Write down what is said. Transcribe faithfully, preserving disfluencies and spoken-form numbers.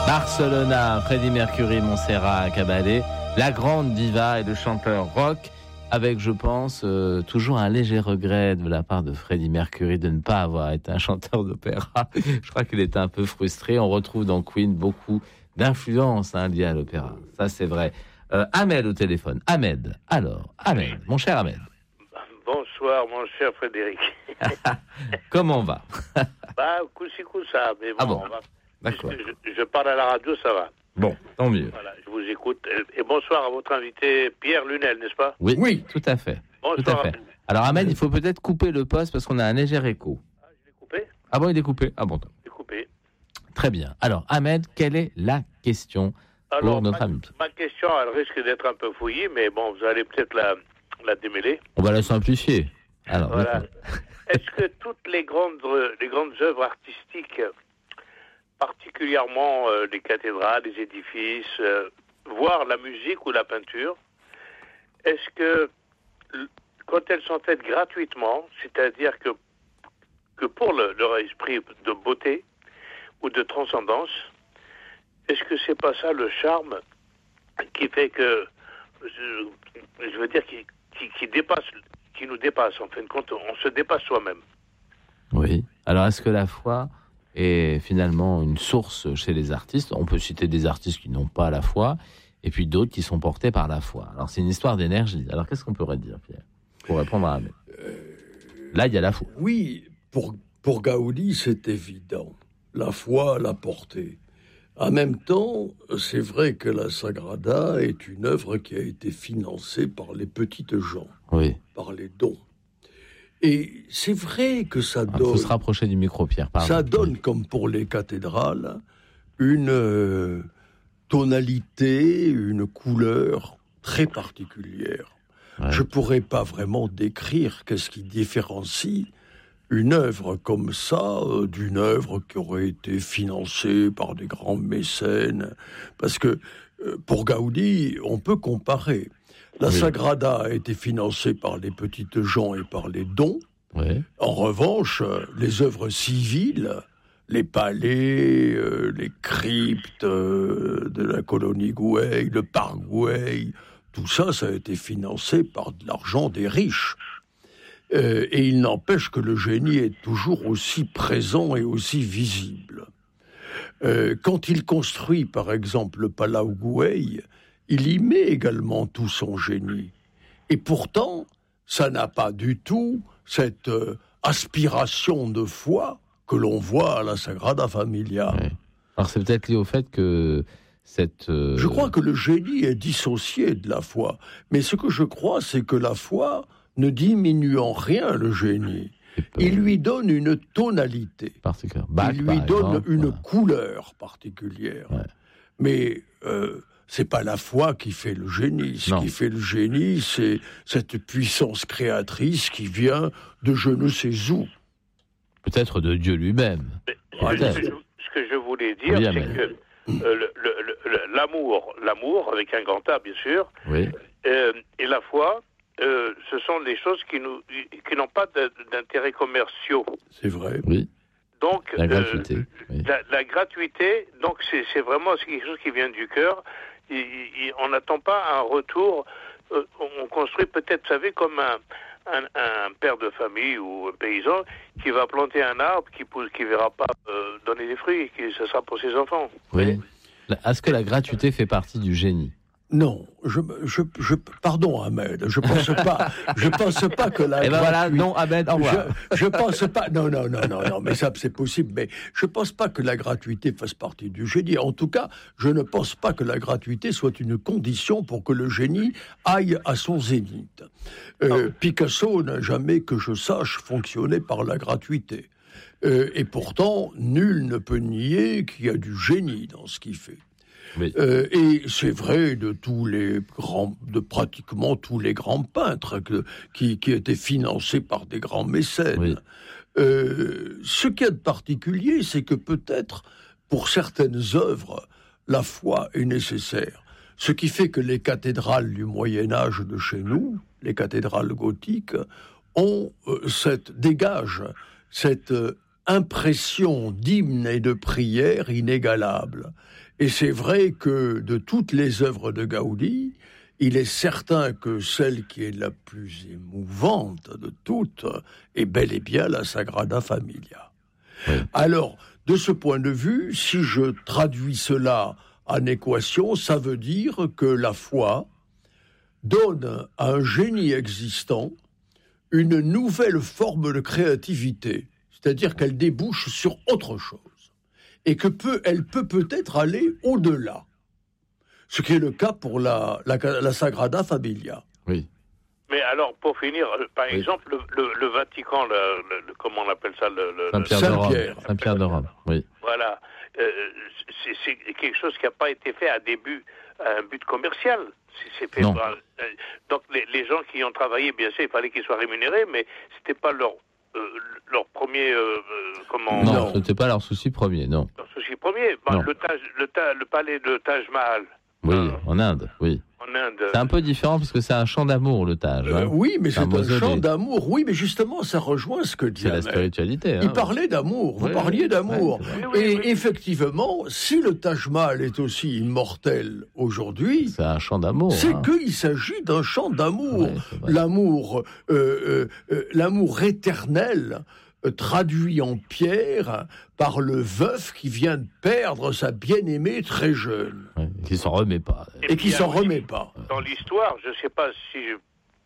Barcelona, Freddie Mercury, Montserrat Caballé, la grande diva et le chanteur rock, avec, je pense, euh, toujours un léger regret de la part de Freddie Mercury de ne pas avoir été un chanteur d'opéra. Je crois qu'il était un peu frustré. On retrouve dans Queen beaucoup d'influences hein, liées à l'opéra. Ça, c'est vrai. Euh, Ahmed au téléphone. Ahmed, alors, Ahmed, mon cher Ahmed. Bonsoir, mon cher Frédéric. Comment on va? Bah, coup-ci, coup-ça, mais bon, ah bon on va... D'accord. Je, je parle à la radio, ça va. Bon, tant mieux. Voilà, je vous écoute. Et bonsoir à votre invité Pierre Lunel, n'est-ce pas? Oui, oui, tout à fait. Bonsoir. Tout à fait. Alors, Ahmed, il faut peut-être couper le poste parce qu'on a un léger écho. Ah, je l'ai coupé? Ah bon, il est coupé? Ah bon. Il est coupé. Très bien. Alors, Ahmed, quelle est la question pour Alors, notre ma, ami? Ma question, elle risque d'être un peu fouillie, mais bon, vous allez peut-être la, la démêler. On va la simplifier. Alors, voilà. Est-ce que toutes les grandes, les grandes œuvres artistiques, particulièrement euh, les cathédrales, les édifices, euh, voire la musique ou la peinture, est-ce que quand elles sont faites gratuitement, c'est-à-dire que, que pour le, leur esprit de beauté ou de transcendance, est-ce que c'est pas ça le charme qui fait que, je, je veux dire, qui, qui, qui dépasse, qui nous dépasse, en fin de compte, on se dépasse soi-même. Oui. Alors, est-ce que la foi est finalement une source chez les artistes? On peut citer des artistes qui n'ont pas la foi, et puis d'autres qui sont portés par la foi. Alors, c'est une histoire d'énergie. Alors, qu'est-ce qu'on pourrait dire, Pierre, pour répondre à Ahmed? euh, Là, il y a la foi. Oui, pour, pour Gaudi, c'est évident. La foi, la portée. En même temps, c'est vrai que la Sagrada est une œuvre qui a été financée par les petites gens, oui. par les dons. Et c'est vrai que ça donne... Il faut se rapprocher du micro, Pierre. Pardon. Ça donne, comme pour les cathédrales, une euh, tonalité, une couleur très particulière. Ouais. Je ne pourrais pas vraiment décrire qu'est-ce qui différencie une œuvre comme ça euh, d'une œuvre qui aurait été financée par des grands mécènes. Parce que euh, pour Gaudi, on peut comparer. La oui. Sagrada a été financée par les petites gens et par les dons. Oui. En revanche, les œuvres civiles, les palais, euh, les cryptes euh, de la colonie Güell, le parc Güell, tout ça, ça a été financé par de l'argent des riches. Euh, et il n'empêche que le génie est toujours aussi présent et aussi visible. Euh, quand il construit, par exemple, le Palau Güell, il y met également tout son génie. Et pourtant, ça n'a pas du tout cette euh, aspiration de foi que l'on voit à la Sagrada Familia. Oui. Alors c'est peut-être lié au fait que cette... Euh... Je crois que le génie est dissocié de la foi. Mais ce que je crois, c'est que la foi ne diminue en rien le génie. Il lui donne une tonalité. Bach, il lui donne exemple, une ouais. couleur particulière. Ouais. Mais euh, c'est pas la foi qui fait le génie. Ce non. qui fait le génie, c'est cette puissance créatrice qui vient de je ne sais où. Peut-être de Dieu lui-même. Mais, ce, que je, ce que je voulais dire, oui, c'est mais... que euh, le, le, le, l'amour, l'amour avec un grand A, bien sûr, oui. euh, et la foi, Euh, ce sont des choses qui, nous, qui n'ont pas de, d'intérêt commerciaux. C'est vrai. Oui. Donc, la gratuité. Euh, oui. la, la gratuité, donc c'est, c'est vraiment quelque chose qui vient du cœur. Il, il, on n'attend pas un retour. Euh, on construit peut-être, vous savez, comme un, un, un père de famille ou un paysan qui va planter un arbre qui ne qui verra pas euh, donner des fruits, qui, ce sera pour ses enfants. Oui. Est-ce que la gratuité fait partie du génie ? Non, je, je, je, pardon Ahmed, je pense pas, je pense pas que la. Et ben voilà, non Ahmed, au revoir. Je, je pense pas, non, non, non, non, non, mais ça c'est possible, mais je pense pas que la gratuité fasse partie du génie. En tout cas, je ne pense pas que la gratuité soit une condition pour que le génie aille à son zénith. Euh, oh. Picasso n'a jamais, que je sache, fonctionné par la gratuité. Euh, et pourtant, nul ne peut nier qu'il y a du génie dans ce qu'il fait. Oui. Euh, et c'est vrai de tous les grands, de pratiquement tous les grands peintres que, qui, qui étaient financés par des grands mécènes. Oui. Euh, ce qu'il y a de particulier, c'est que peut-être pour certaines œuvres, la foi est nécessaire. Ce qui fait que les cathédrales du Moyen Âge de chez nous, les cathédrales gothiques, ont euh, cette dégagent cette euh, impression d'hymne et de prière inégalable. Et c'est vrai que de toutes les œuvres de Gaudi, il est certain que celle qui est la plus émouvante de toutes est bel et bien la Sagrada Familia. Oui. Alors, de ce point de vue, si je traduis cela en équation, ça veut dire que la foi donne à un génie existant une nouvelle forme de créativité, c'est-à-dire qu'elle débouche sur autre chose, et que peut, elle peut peut-être aller au-delà, ce qui est le cas pour la, la, la Sagrada Familia. Oui. Mais alors, pour finir, par Oui. exemple, le, le, le Vatican, le, le, le- comment on appelle ça le, le- Saint-Pierre Saint de Rome. Pierre. Saint-Pierre de Rome, oui. Voilà. Euh, c'est, c'est quelque chose qui n'a pas été fait à début, à un but commercial. C'est, c'est fait Non. par- euh, donc, les, les gens qui y ont travaillé, bien sûr, il fallait qu'ils soient rémunérés, mais c'était pas leur, euh, leur premier, euh, euh, comment... Non, Non. ce n'était pas leur souci premier, non. Leur souci premier. Bon, Non. le, Taj, le, Ta- le palais de Taj Mahal, Oui, Euh. en Inde, oui. en Inde. C'est un peu différent parce que c'est un chant d'amour, le Taj. Euh, hein. oui, mais C'est un c'est un mausolée. chant d'amour. Oui, mais justement, ça rejoint ce que dit C'est la Ahmed. spiritualité. Il hein. parlait d'amour, vous Oui, parliez oui, d'amour. ouais, c'est vrai. Oui, Et oui, oui. effectivement, si le Taj Mahal est aussi immortel aujourd'hui, C'est un chant d'amour. c'est hein. qu'il s'agit d'un chant d'amour. Ouais, c'est vrai. L'amour, euh, euh, euh, l'amour éternel, euh, traduit en pierre par le veuf qui vient de perdre sa bien-aimée très jeune Ouais, qui s'en remet pas. et qui puis, s'en alors, remet pas. Dans l'histoire, je ne sais pas si je